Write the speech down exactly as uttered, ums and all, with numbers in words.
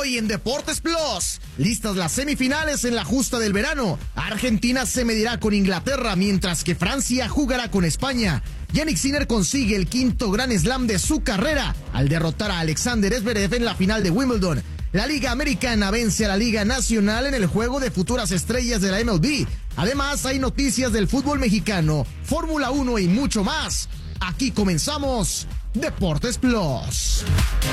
Hoy en Deportes Plus, listas las semifinales en la justa del verano. Argentina se medirá con Inglaterra, mientras que Francia jugará con España. Jannik Sinner consigue el quinto Grand Slam de su carrera al derrotar a Alexander Zverev en la final de Wimbledon. La Liga Americana vence a la Liga Nacional en el juego de futuras estrellas de la M L B. Además, hay noticias del fútbol mexicano, Fórmula uno y mucho más. Aquí comenzamos Deportes Plus.